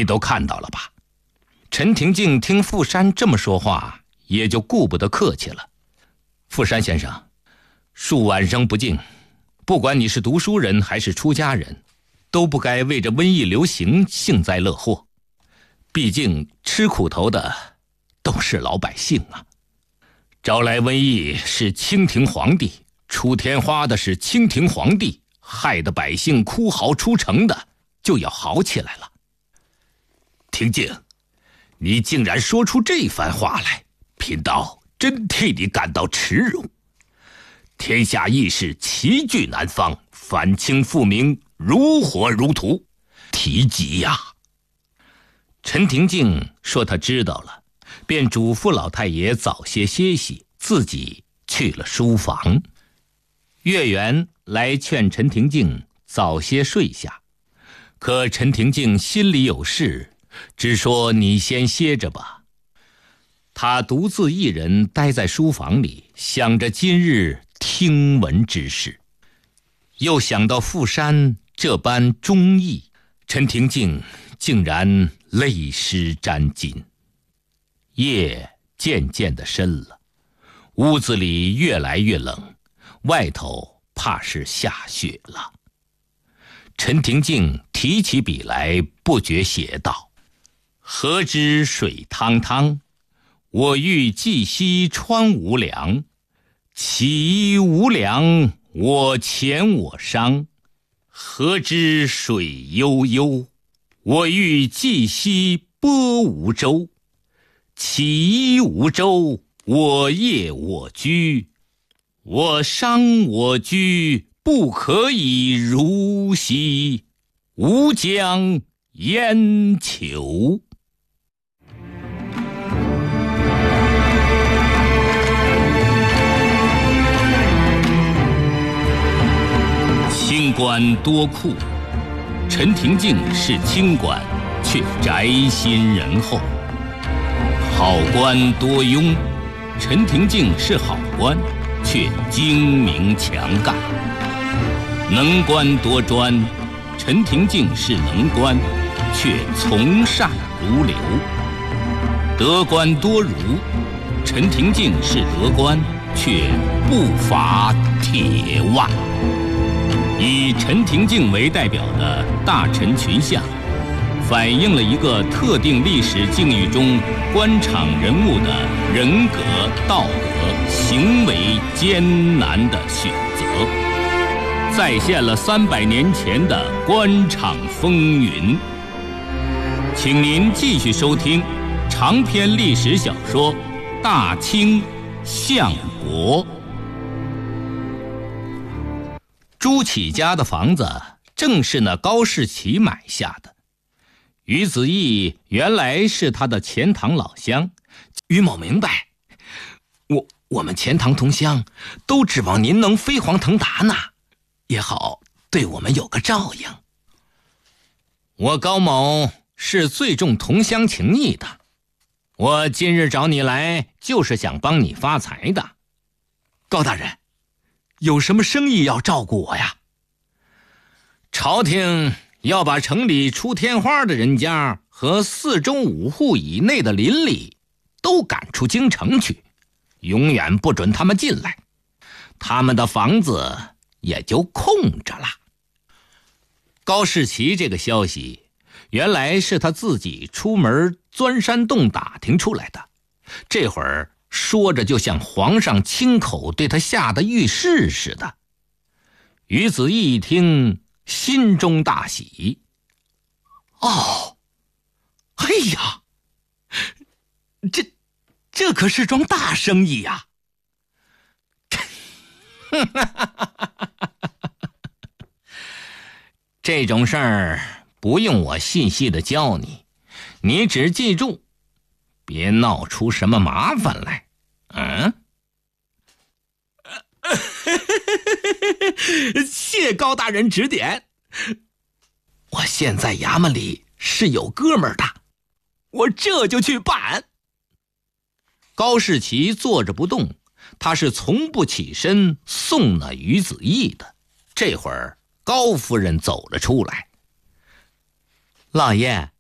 你都看到了吧？陈廷敬听富山这么说话，也就顾不得客气了。富山先生，恕晚生不敬，不管你是读书人还是出家人，都不该为这瘟疫流行幸灾乐祸。毕竟吃苦头的都是老百姓啊。招来瘟疫是清廷皇帝，出天花的是清廷皇帝，害得百姓哭嚎出城的就要好起来了。廷敬，你竟然说出这番话来，贫道真替你感到耻辱。天下义士齐聚南方，反清复明，如火如荼，提及呀。陈廷敬说他知道了，便嘱咐老太爷早些歇息，自己去了书房。月圆来劝陈廷敬早些睡下，可陈廷敬心里有事，只说你先歇着吧。他独自一人待在书房里，想着今日听闻之事，又想到富山这般忠义，陈廷敬竟然泪湿沾襟。夜渐渐的深了，屋子里越来越冷，外头怕是下雪了。陈廷敬提起笔来，不觉写道：何知水汤汤，我欲寄兮川无粮，其无粮，我钱我伤。何知水悠悠，我欲寄兮波无舟，其无舟，我业我居。我伤我居，不可以如兮，吾将焉求？清官多酷，陈廷敬是清官，却宅心仁厚；好官多庸，陈廷敬是好官，却精明强干；能官多专，陈廷敬是能官，却从善如流；得官多儒，陈廷敬是得官，却不乏铁腕。以陈廷敬为代表的大臣群像，反映了一个特定历史境遇中官场人物的人格、道德、行为艰难的选择，再现了300年前的官场风云。请您继续收听长篇历史小说《大清相国》。朱启家的房子正是那高士奇买下的。于子义原来是他的钱塘老乡。于某明白，我们钱塘同乡都指望您能飞黄腾达呢，也好对我们有个照应。我高某是最重同乡情谊的，我今日找你来就是想帮你发财的。高大人，有什么生意要照顾我呀？朝廷要把城里出天花的人家和4中5户以内的邻里都赶出京城去，永远不准他们进来，他们的房子也就空着了。高士奇这个消息原来是他自己出门钻山洞打听出来的，这会儿说着就像皇上亲口对他下的谕示似的。于子义一听，心中大喜。哦，哎呀，这可是桩大生意呀！这种事儿不用我细细的教你，你只记住，别闹出什么麻烦来。谢高大人指点。我现在衙门里是有哥们儿的，我这就去办。高士奇坐着不动，他是从不起身送那于子义的。这会儿高夫人走了出来。老爷，